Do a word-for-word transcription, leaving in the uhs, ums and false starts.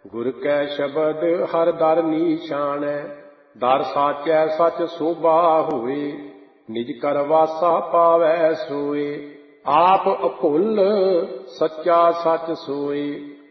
ਗੁਰ ਕੈ ਸ਼ਬਦ ਹਰ ਦਰ ਨੀਸ਼ਾਨੈ, ਦਰ ਸਾਚੈ ਸਚ ਸੋਭਾ ਹੋਏ, ਨਿਜ ਕਰ ਵਾਸਾ ਪਾਵੈ ਸੋਏ। ਆਪ ਅਭੁੱਲ ਸੱਚਾ ਸਚ ਸੋਏ,